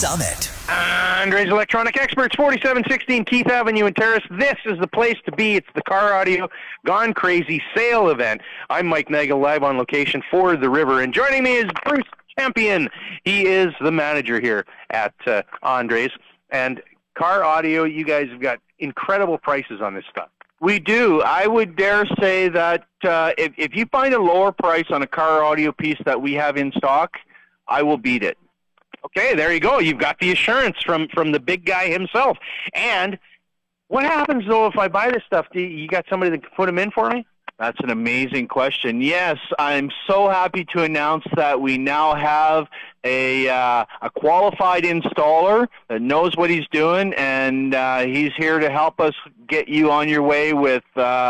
Summit. Andre's Electronic Experts, 4716 Keith Avenue in Terrace. This is the place to be. It's the Car Audio Gone Crazy sale event. I'm Mike Nagel, live on location for the river, and joining me is Bruce Champion. He is the manager here at Andre's. And Car Audio, you guys have got incredible prices on this stuff. We do. I would dare say that if you find a lower price on a Car Audio piece that we have in stock, I will beat it. Okay, there you go. You've got the assurance from the big guy himself. And what happens, though, if I buy this stuff? You got somebody that can put them in for me? That's an amazing question. Yes, I'm so happy to announce that we now have a qualified installer that knows what he's doing, and he's here to help us get you on your way with